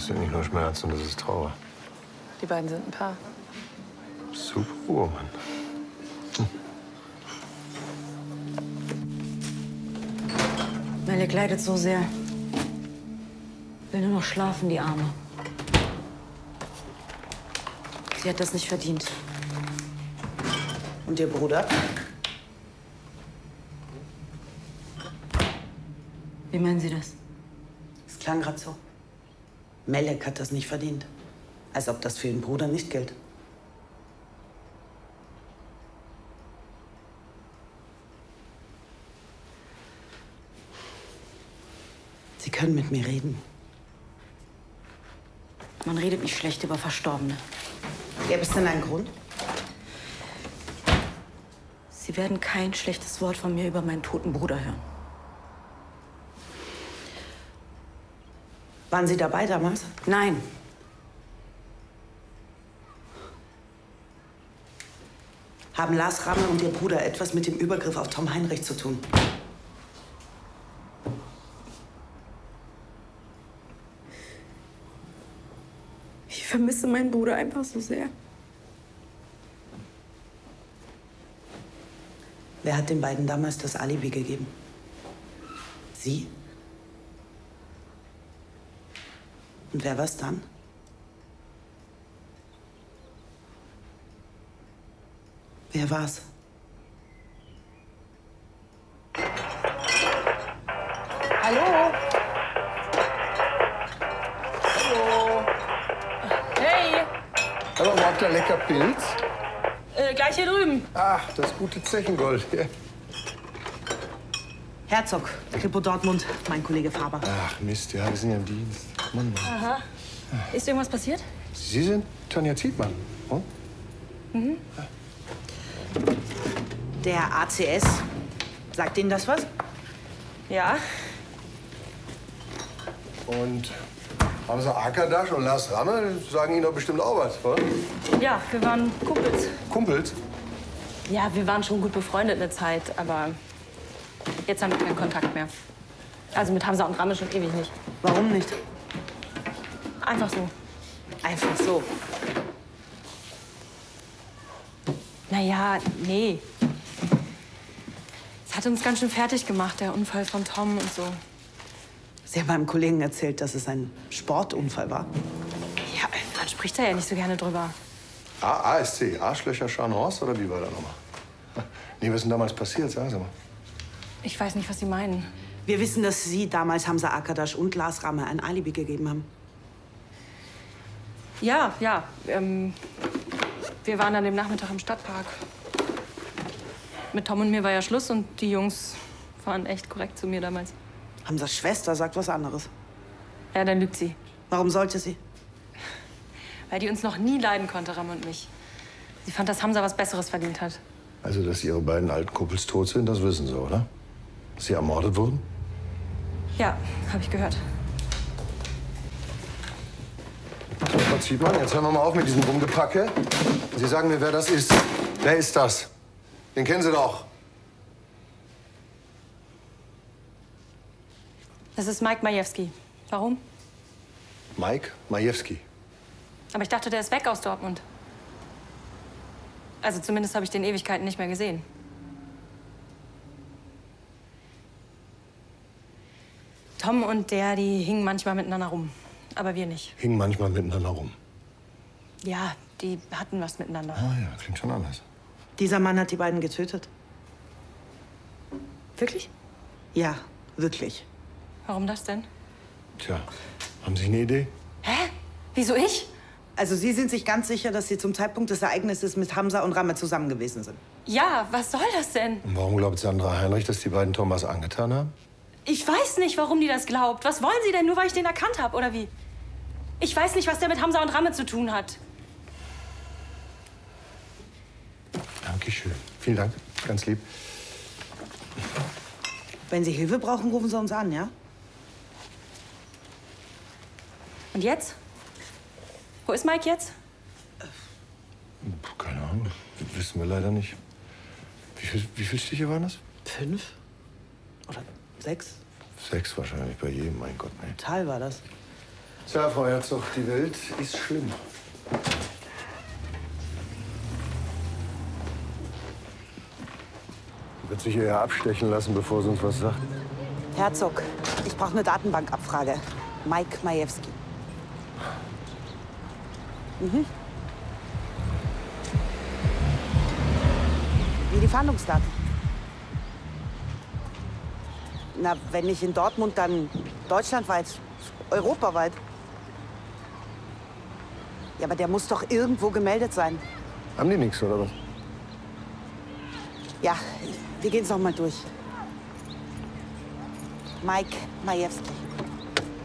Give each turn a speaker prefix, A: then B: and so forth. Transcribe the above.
A: sind nicht nur Schmerzen, das ist Trauer.
B: Die beiden sind ein Paar.
A: Superwoman.
C: Melek leidet so sehr. Will nur noch schlafen, die Arme. Sie hat das nicht verdient.
D: Und Ihr Bruder?
C: Wie meinen Sie das?
D: Es klang gerade so. Melek hat das nicht verdient. Als ob das für Ihren Bruder nicht gilt. Sie können mit mir reden.
C: Man redet nicht schlecht über Verstorbene.
D: Gäbe es denn einen Grund?
C: Sie werden kein schlechtes Wort von mir über meinen toten Bruder hören.
D: Waren Sie dabei damals?
C: Nein.
D: Haben Lars Ramme und Ihr Bruder etwas mit dem Übergriff auf Tom Heinrich zu tun?
C: Ich vermisse meinen Bruder einfach so sehr.
D: Wer hat den beiden damals das Alibi gegeben? Sie? Und wer war's dann? Wer war's?
B: Hallo? Hallo? Hey!
A: Aber mag der lecker Pilz?
B: Gleich hier drüben.
A: Ach, das gute Zechengold. Ja.
D: Herzog, Kripo Dortmund, mein Kollege Faber.
A: Ach Mist, ja, wir sind ja im Dienst. Mann, Mann.
B: Aha. Ist irgendwas passiert?
A: Sie sind Tanja Zietmann. Hm?
B: Mhm.
D: Der ACS, sagt Ihnen das was?
B: Ja.
A: Und haben Sie Arkadasch und Lars Ramme? Sagen Ihnen doch bestimmt auch was, oder?
B: Ja, wir waren Kumpels.
A: Kumpels?
B: Ja, wir waren schon gut befreundet eine Zeit, aber jetzt haben wir keinen Kontakt mehr. Also mit Hamza und Ramme schon ewig nicht.
D: Warum nicht?
B: Einfach so.
D: Einfach so.
B: Naja, nee. Es hat uns ganz schön fertig gemacht, der Unfall von Tom und so.
D: Sie haben meinem Kollegen erzählt, dass es ein Sportunfall war.
B: Ja, man spricht da ja nicht so gerne drüber.
A: ASC, Arschlöcher Scharnhorst, oder wie war das nochmal? Nee, was ist denn damals passiert, sagen Sie mal.
B: Ich weiß nicht, was Sie meinen.
D: Wir wissen, dass Sie damals Hamza Arkadasch und Lars Ramme ein Alibi gegeben haben.
B: Ja, ja. Wir waren an dem Nachmittag im Stadtpark. Mit Tom und mir war ja Schluss und die Jungs waren echt korrekt zu mir damals.
D: Hamzas Schwester sagt was anderes.
B: Ja, dann lügt sie.
D: Warum sollte sie?
B: Weil die uns noch nie leiden konnte, Ram und mich. Sie fand, dass Hamza was Besseres verdient hat.
A: Also, dass Ihre beiden alten Kumpels tot sind, das wissen Sie, oder? Dass sie ermordet wurden?
B: Ja, habe ich gehört.
A: So, Frau Zietmann, jetzt hören wir mal auf mit diesem Rumgepacke. Sie sagen mir, wer das ist. Wer ist das? Den kennen Sie doch.
B: Das ist Mike Majewski. Warum?
A: Mike Majewski.
B: Aber ich dachte, der ist weg aus Dortmund. Also zumindest habe ich den Ewigkeiten nicht mehr gesehen. Tom und der, die hingen manchmal miteinander rum. Aber wir nicht.
A: Hingen manchmal miteinander rum.
B: Ja, die hatten was miteinander.
A: Ah ja, klingt schon anders.
D: Dieser Mann hat die beiden getötet.
B: Wirklich?
D: Ja, wirklich.
B: Warum das denn?
A: Tja, haben Sie eine Idee?
B: Hä? Wieso ich?
D: Also Sie sind sich ganz sicher, dass Sie zum Zeitpunkt des Ereignisses mit Hamza und Ramme zusammen gewesen sind?
B: Ja, was soll das denn?
A: Und warum glaubt Sandra Heinrich, dass die beiden Thomas angetan haben?
B: Ich weiß nicht, warum die das glaubt. Was wollen Sie denn, nur weil ich den erkannt habe, oder wie? Ich weiß nicht, was der mit Hamza und Ramme zu tun hat.
A: Dankeschön. Vielen Dank. Ganz lieb.
D: Wenn Sie Hilfe brauchen, rufen Sie uns an, ja?
B: Und jetzt? Wo ist Mike jetzt?
A: Keine Ahnung. Wissen wir leider nicht. Wie viele Stiche waren das?
D: 5? Oder 6?
A: 6 wahrscheinlich bei jedem, mein Gott, ne.
D: Total war das.
A: Tja, Frau Herzog, die Welt ist schlimm. Sie wird sich eher abstechen lassen, bevor sie uns was sagt.
D: Herzog, ich brauche eine Datenbankabfrage. Mike Majewski. Wie die Fahndungsdaten. Na, wenn nicht in Dortmund, dann deutschlandweit, europaweit. Ja, aber der muss doch irgendwo gemeldet sein.
A: Haben die nichts, oder was?
D: Ja, wir gehen's noch mal durch. Mike Majewski.